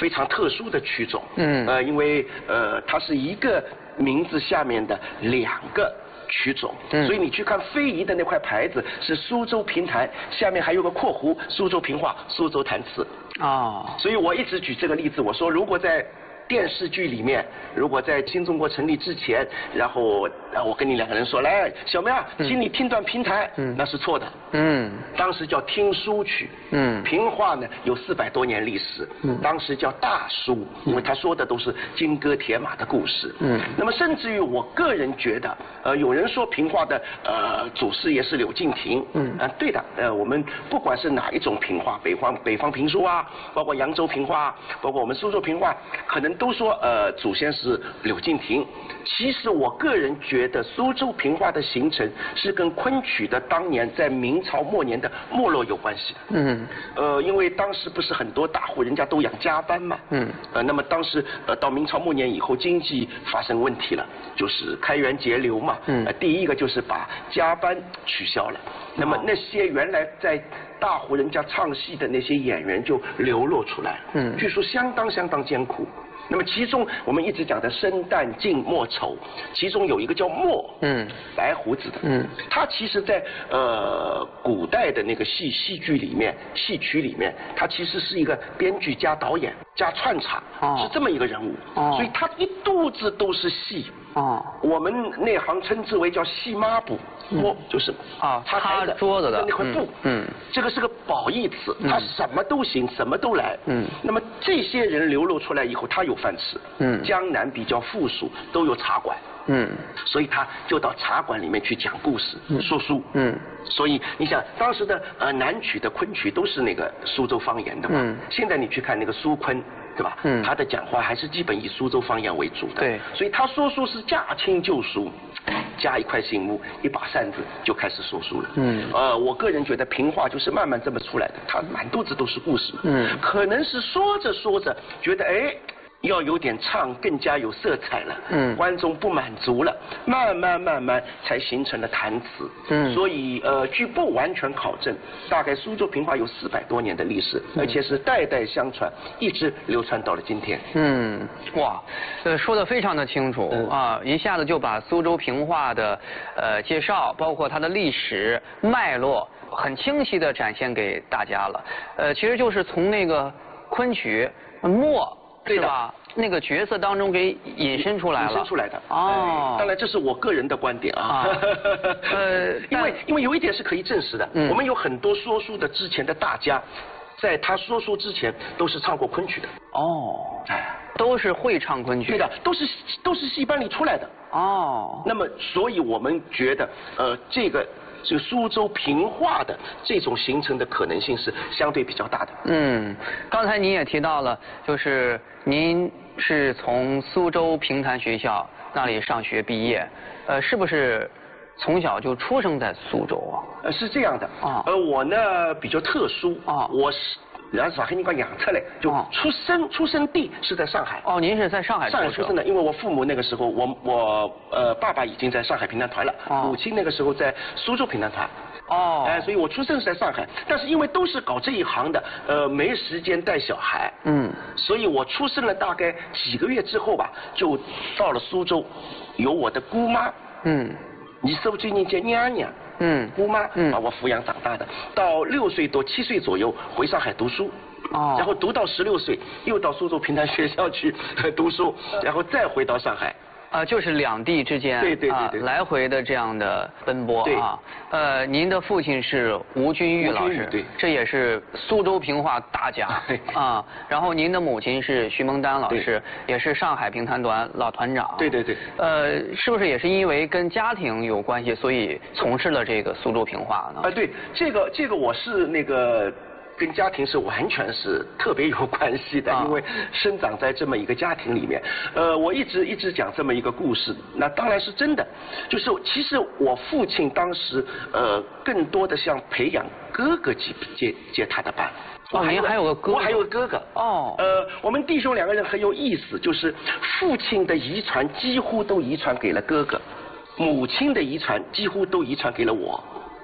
非常特殊的曲种。因为它是一个名字下面的2个曲种，所以你去看非遗的那块牌子是苏州评弹，下面还有个括弧苏州评话、苏州弹词。所以我一直举这个例子，我说如果在电视剧里面，如果在新中国成立之前，然后我跟你2个人说，来，小苗，请你听段评弹，那是错的。当时叫听书曲。评话呢有400多年历史，当时叫大书，因为他说的都是金戈铁马的故事。那么甚至于我个人觉得，有人说评话的祖师爷是柳敬亭。对的，我们不管是哪一种评话，北方评书啊，包括扬州评话，包括我们苏州评话，可能都说祖先是柳敬亭。其实我个人觉得苏州评话的形成是跟昆曲的当年在明朝末年的没落有关系的。因为当时不是很多大户人家都养家班嘛。那么当时到明朝末年以后，经济发生问题了，就是开源节流嘛。第一个就是把家班取消了，那么那些原来在大户人家唱戏的那些演员就流落出来了。据说相当艰苦。那么其中我们一直讲的生旦净末丑，其中有一个叫末，白胡子的，他其实在古代的那个戏剧里面、戏曲里面，他其实是一个编剧加导演加串场，是这么一个人物。所以他一肚子都是戏。我们内行称之为叫戏抹布，就是擦桌子的那块布。这个是个褒义词，他什么都行，什么都来。那么这些人流露出来以后，他有饭吃。江南比较富庶，都有茶馆。所以他就到茶馆里面去讲故事、说书。所以你想当时的南曲的昆曲都是那个苏州方言的嘛。现在你去看那个苏昆，对吧？他的讲话还是基本以苏州方言为主的。 对， 所以他说书是驾轻就熟，加一块醒目，一把扇子就开始说书了。我个人觉得评话就是慢慢这么出来的，他满肚子都是故事。可能是说着说着觉得要有点唱更加有色彩了，观众不满足了，慢慢才形成了弹词。所以据不完全考证，大概苏州评话有400多年的历史，而且是代代相传，一直流传到了今天。 哇，说得非常的清楚一下子就把苏州评话的介绍，包括它的历史脉络，很清晰的展现给大家了。其实就是从那个昆曲末。对吧？那个角色当中给引申出来了。 引申出来的。当然这是我个人的观点啊。因为有一点是可以证实的，我们有很多说书的之前的大家，在他说书之前都是唱过昆曲的。 都是会唱昆曲。 对的，都是戏班里出来的。那么所以我们觉得这个苏州评话的这种形成的可能性是相对比较大的。 刚才您也提到了，就是您是从苏州评弹学校那里上学毕业，是不是从小就出生在苏州啊？ 是这样的。我呢比较特殊。我是然后上海人讲养出来，就出生地是在上海。 您是在上海出生的，因为我父母那个时候，我爸爸已经在上海评弹团了，母亲那个时候在苏州评弹团。所以我出生是在上海，但是因为都是搞这一行的，没时间带小孩。所以我出生了大概几个月之后吧，就到了苏州，有我的姑妈。你是不是最近叫娘娘？姑妈把我抚养长大的，到6岁多7岁左右回上海读书。然后读到16岁，又到苏州评弹学校去读书，然后再回到上海。 就是两地之间对来回的这样的奔波您的父亲是吴君玉老师， 对， 这也是苏州评话大家然后您的母亲是徐蒙丹老师，也是上海评弹团老团长。 对。 是不是也是因为跟家庭有关系，所以从事了这个苏州评话呢？ 对，这个我是那个。跟家庭是完全是特别有关系的，因为生长在这么一个家庭里面。我一直讲这么一个故事，那当然是真的。就是其实我父亲当时更多的像培养哥哥接他的班。 您还有个哥哥？ 我还有个哥哥。我们弟兄2个人很有意思，就是父亲的遗传几乎都遗传给了哥哥，母亲的遗传几乎都遗传给了我。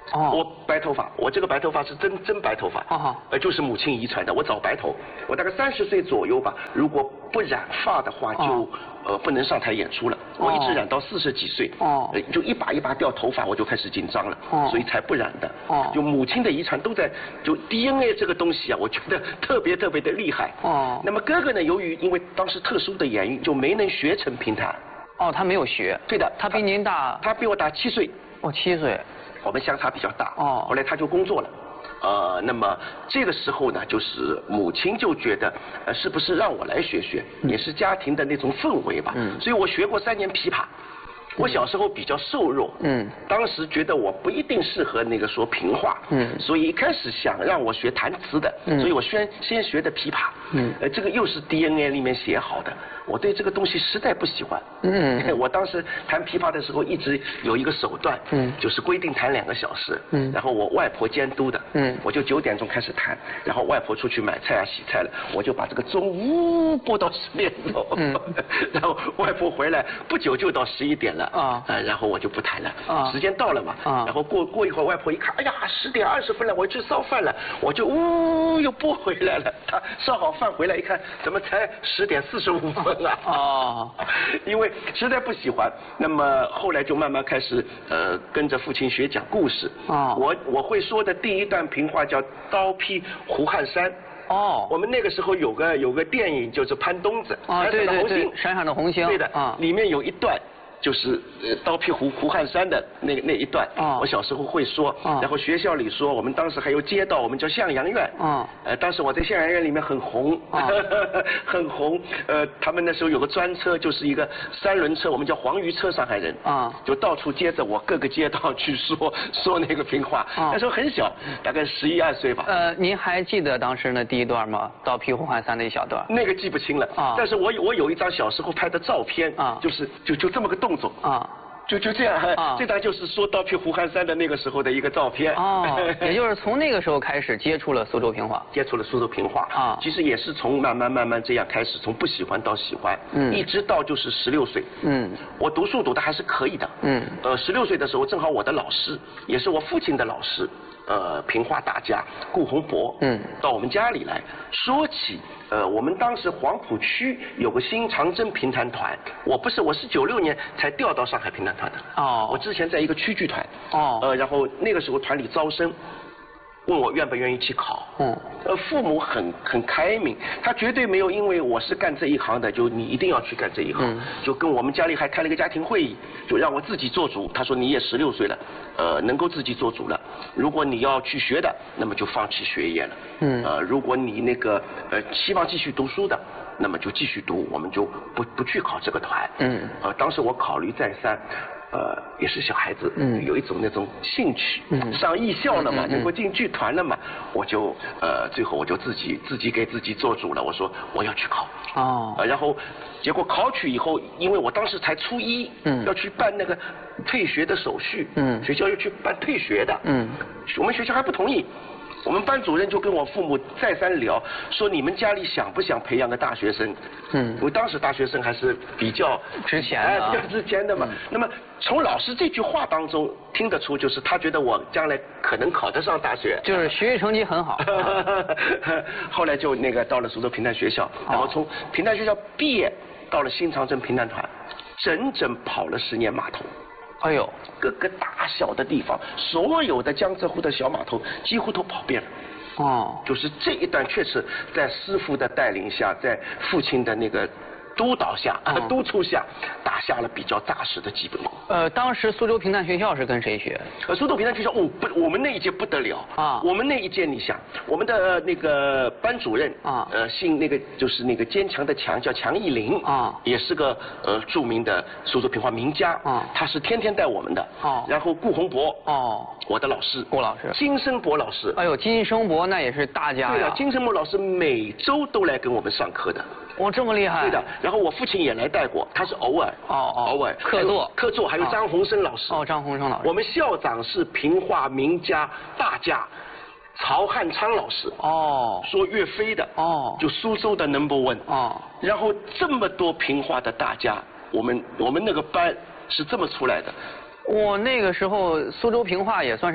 我白头发，我这个白头发是真白头发，就是母亲遗传的。我早白头，我大概30岁左右吧，如果不染发的话就不能上台演出了。我一直染到40几岁，就一把一把掉头发，我就开始紧张了，所以才不染的。就母亲的遗传都在，就 DNA 这个东西啊，我觉得特别的厉害。那么哥哥呢，因为当时特殊的原因，就没能学成评弹。 他没有学。对的，他比您大。 他比我大7岁。 7岁。 我们相差比较大。后来他就工作了。那么这个时候呢，就是母亲就觉得，是不是让我来学，也是家庭的那种氛围吧。所以我学过3年琵琶。我小时候比较瘦弱，当时觉得我不一定适合那个说评话，所以一开始想让我学弹词的，所以我先学的琵琶，这个又是 DNA 里面写好的，我对这个东西实在不喜欢，我当时弹琵琶的时候一直有一个手段，就是规定弹2个小时，然后我外婆监督的，我就9点钟开始弹，然后外婆出去买菜啊洗菜了，我就把这个钟拨到10点钟，然后外婆回来不久就到11点了。然后我就不弹了，时间到了嘛，然后过一会儿，外婆一看，哎呀，10点20分了，我去烧饭了，我就又拨回来了。她烧好饭回来一看，怎么才10点45分啊？因为实在不喜欢，那么后来就慢慢开始跟着父亲学讲故事。我会说的第一段评话叫刀劈胡汉三。我们那个时候有个电影就是潘冬子， 对，闪闪的红星， 对的，里面有一段。就是刀劈胡汉三的那一段，我小时候会说，然后学校里说，我们当时还有街道，我们叫向阳院，当时我在向阳院里面很红，很红，他们那时候有个专车，就是一个3轮车，我们叫黄鱼车，上海人，就到处接着我各个街道去说那个评话，那时候很小，大概11、12岁吧。 您还记得当时那第一段吗？刀劈胡汉三的一小段？ 那个记不清了，但是我有一张小时候拍的照片，就这么个动作就这样，这段就是说刀劈胡汉三的那个时候的一个照片。 也就是从那个时候开始接触了苏州评话。 接触了苏州评话其实也是从慢慢这样开始，从不喜欢到喜欢，一直到就是16岁。我读书读的还是可以的。16岁的时候，正好我的老师也是我父亲的老师，评话大家顾洪博，到我们家里来说起。我们当时黄浦区有个新长征评弹团，我是96年才调到上海评弹团的。我之前在一个区剧团。然后那个时候团里招生，问我愿不愿意去考。父母很开明，他绝对没有因为我是干这一行的，就你一定要去干这一行。就跟我们家里还开了一个家庭会议，就让我自己做主。他说你也16岁了，能够自己做主了。如果你要去学的，那么就放弃学业了。如果你那个希望继续读书的，那么就继续读，我们就不去考这个团。当时我考虑再三。也是小孩子，有一种那种兴趣，上艺校了嘛，能够进剧团了嘛，我就最后我就自己给自己做主了，我说我要去考。然后结果考取以后，因为我当时才初1，要去办那个退学的手续，学校要去办退学的，我们学校还不同意。我们班主任就跟我父母再三聊，说你们家里想不想培养个大学生？因为当时大学生还是比较值钱的， 比较值钱的嘛。那么从老师这句话当中听得出，就是他觉得我将来可能考得上大学， 就是学习成绩很好。 后来就那个到了苏州评弹学校，然后从评弹学校毕业，到了新长征评弹团，整整跑了10年码头。 哎呦， 各个大小的地方，所有的江浙沪的小码头几乎都跑遍了。就是这一段确实在师傅的带领下，在父亲的那个督导下、督促下，打下了比较扎实的基本功。 当时苏州评弹学校是跟谁学？ 苏州评弹学校，我们那一届不得了我们那一届，你想，我们的那个班主任姓那个就是那个坚强的强，叫强义林也是个著名的苏州评话名家他是天天带我们的然后顾洪博我的老师顾老师， 金生博老师， 哎呦，金生博那也是大家呀。 对的，金生博老师每周都来跟我们上课的。 这么厉害。 对的，然后我父亲也来带过，他是偶尔偶尔客座，还有张鸿生老师。 张鸿生老师。 我们校长是评话名家大家曹汉昌老师。说岳飞的。就苏州的 No.1。然后这么多评话的大家，我们那个班是这么出来的。 那个时候苏州评话也算是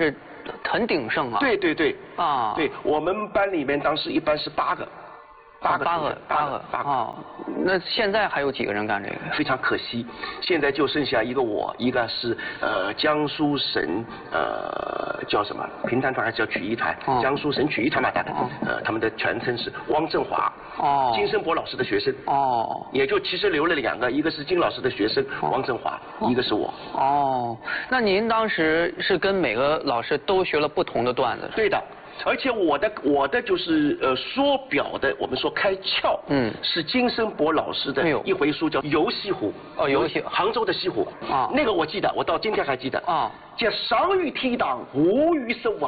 很鼎盛啊。 对对对。 啊。 对，我们班里面当时一般是8个。8个。 哦，那现在还有几个人干这个？ 非常可惜，现在就剩下一个我，一个是江苏省叫什么评弹团还是叫曲艺团？江苏省曲艺团嘛，他们的全称是汪振华。金生博老师的学生。也就其实留了2个，一个是金老师的学生汪振华，一个是我。 那您当时是跟每个老师都学了不同的段子？ 对的。而且我的就是说表的，我们说开窍，是金生博老师的一回书叫《游西湖》。 游西杭州的西湖。那个我记得，我到今天还记得。叫上于天堂，下于守望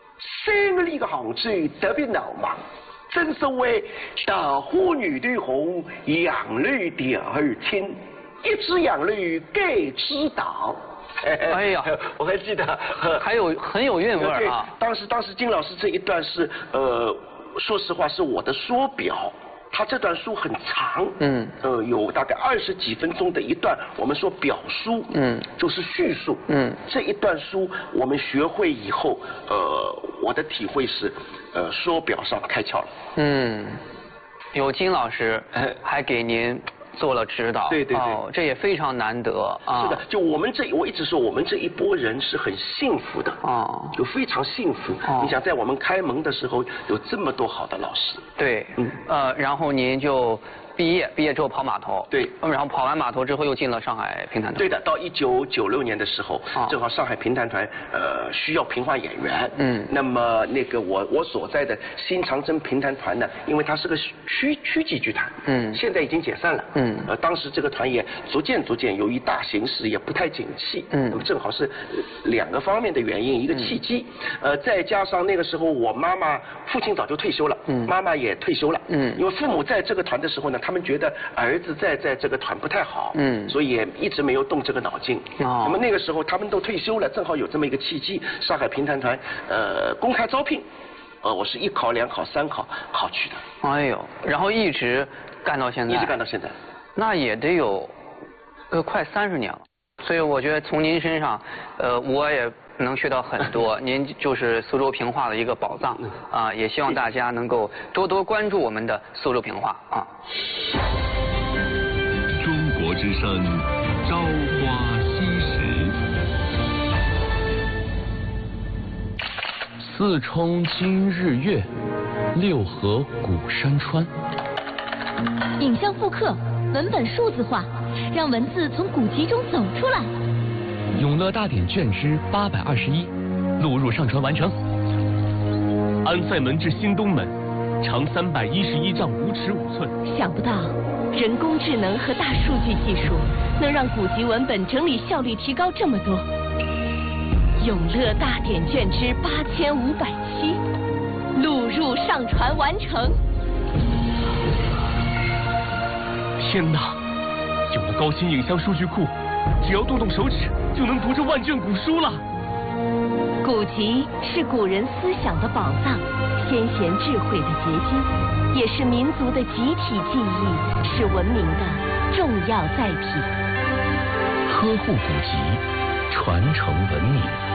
，3个里个杭州特别闹忙。正所谓桃花女对红，杨柳第二青，一枝杨柳各枝倒。 哎呀， 我还记得， 还有很有韵味啊。 当时金老师这一段是说实话是我的说表，他这段书很长，有大概20几分钟的一段，我们说表书，就是叙述，这一段书我们学会以后，我的体会是，说表上开窍了。 有金老师还给您做了指导。 对， 这也非常难得啊。 是的，就我一直说我们这一波人是很幸福的，就非常幸福。你想在我们开门的时候有这么多好的老师。 对，然后您就毕业之后跑码头。 对， 然后跑完码头之后又进了上海评弹团。 对的，到1996年的时候，正好上海评弹团需要评话演员。那么那个我所在的新长征评弹团呢，因为它是个区级剧团，现在已经解散了。当时这个团也逐渐由于大形势也不太景气。那么正好是2个方面的原因，一个契机，再加上那个时候我父亲早就退休了，妈妈也退休了。因为父母在这个团的时候呢，他们觉得儿子在这个团不太好，所以也一直没有动这个脑筋。那么那个时候他们都退休了，正好有这么一个契机，上海评弹团公开招聘，我是1考、2考、3考考去的。 哎呦，然后一直干到现在。 一直干到现在。 那也得有快30年了，所以我觉得从您身上，我也能学到很多。您就是苏州评话的一个宝藏啊！也希望大家能够多多关注我们的苏州评话啊。 中国之声，朝花夕拾。四冲今日月，六合古山川。 影像复刻，文本数字化，让文字从古籍中走出来。 永乐大典卷之821，录入上传完成。安塞门至新东门，长311丈5尺5寸。 想不到，人工智能和大数据技术能让古籍文本整理效率提高这么多。永乐大典卷之8507，录入上传完成。 天哪！有了高新影像数据库，只要动动手指就能读这万卷古书了。 古籍是古人思想的宝藏，先贤智慧的结晶，也是民族的集体记忆，是文明的重要载体。 呵护古籍，传承文明。